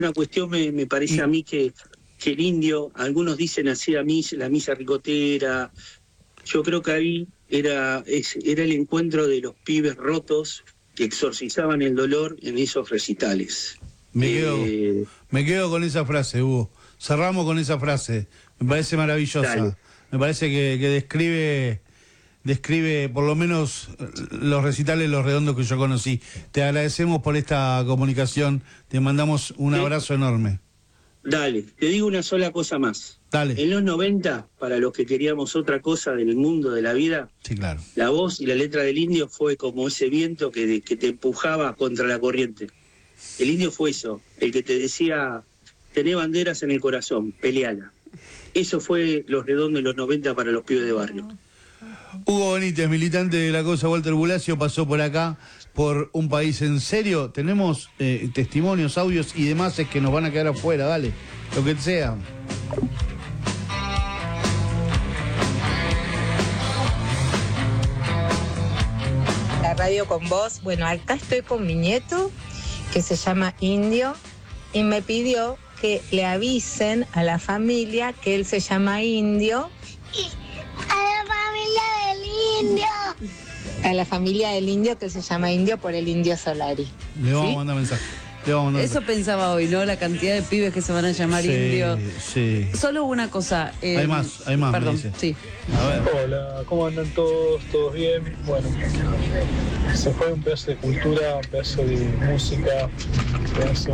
una cuestión me parece a mí que el indio, algunos dicen así la misa ricotera, yo creo que ahí era el encuentro de los pibes rotos que exorcizaban el dolor en esos recitales. Me quedo con esa frase, Hugo. Cerramos con esa frase. Me parece maravillosa. Dale. Me parece que describe por lo menos los recitales Los Redondos que yo conocí. Te agradecemos por esta comunicación. Te mandamos un abrazo enorme. Dale, te digo una sola cosa más. Dale. En los 90, para los que queríamos otra cosa del mundo, de la vida, Sí, claro. la voz y la letra del indio fue como ese viento que te empujaba contra la corriente. El indio fue eso, el que te decía, tené banderas en el corazón, peleala. Eso fue Los Redondos en los 90 para los pibes de barrio. Hugo Benítez, militante de la Cosa Walter Bulacio, pasó por acá, por Un País en Serio. Tenemos testimonios, audios y demás es que nos van a quedar afuera, dale, lo que sea. La radio con vos. Bueno, acá estoy con mi nieto, que se llama Indio, y me pidió que le avisen a la familia que él se llama Indio. Y a la familia del indio. A la familia del indio, que se llama Indio por el Indio Solari. Le vamos a mandar mensaje. Eso pensaba hoy, ¿no? La cantidad de pibes que se van a llamar indio. Sí. Solo una cosa. Hay más. Perdón, sí. A ver. Hola, ¿cómo andan todos? ¿Todos bien? Bueno, se fue un pedazo de cultura, un pedazo de música, un pedazo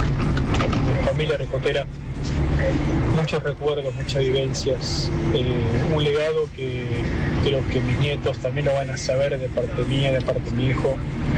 de familia ricotera. Muchos recuerdos, muchas vivencias, un legado que creo que mis nietos también lo van a saber de parte mía, de parte de mi hijo.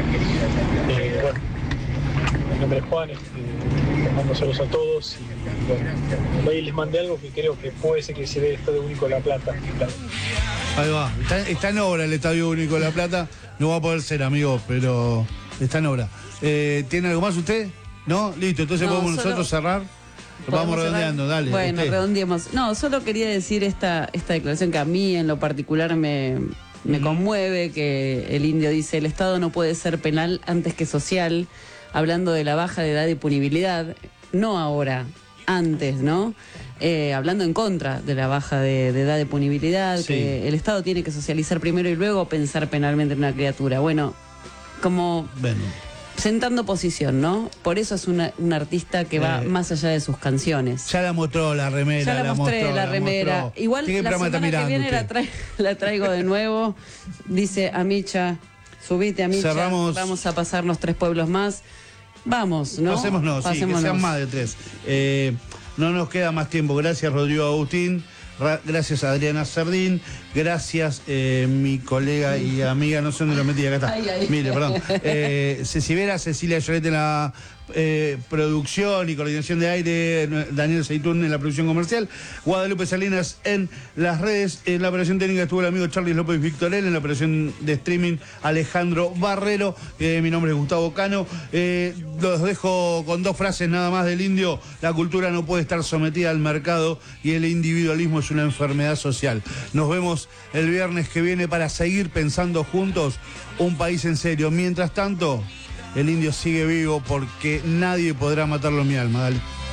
Bueno, mi nombre es Juan, les mando saludos a todos y bueno, ahí les mandé algo que creo que puede ser que se dé el Estadio Único de La Plata. Ahí va, está en obra el Estadio Único de La Plata, no va a poder ser, amigo, pero está en obra. ¿Tiene algo más usted? ¿No? Listo, entonces podemos nosotros cerrar. Vamos redondeando, dale. Bueno, redondeemos. No, solo quería decir esta declaración que a mí en lo particular me conmueve, que el indio dice, el Estado no puede ser penal antes que social, hablando de la baja de edad de punibilidad, no ahora, antes, ¿no? Hablando en contra de la baja de edad de punibilidad, sí. Que el Estado tiene que socializar primero y luego pensar penalmente en una criatura. Bueno, como... Bueno. Sentando posición, ¿no? Por eso es un artista que va más allá de sus canciones. Ya la mostró la remera. Ya la mostré, la remera. Mostró. Igual la semana que viene la traigo de nuevo. Dice, Amicha, subite, Amicha. Cerramos. Vamos a pasarnos 3 pueblos más. Vamos, ¿no? Pasémonos, sí, que sean más de 3. No nos queda más tiempo. Gracias, Rodrigo Agustín. Gracias a Adriana Sardín, gracias mi colega y amiga, no sé dónde lo metí, acá está. Mire, perdón. Ceci Vera, Cecilia Lloret en la producción y coordinación de aire, Daniel Seitún en la producción comercial, Guadalupe Salinas en las redes, en la operación técnica estuvo el amigo Charles López Victorel, en la operación de streaming Alejandro Barrero, mi nombre es Gustavo Cano. Los dejo con 2 frases nada más del indio: la cultura no puede estar sometida al mercado y el individualismo es una enfermedad social. Nos vemos el viernes que viene para seguir pensando juntos un país en serio. Mientras tanto, el indio sigue vivo porque nadie podrá matarlo en mi alma. Dale.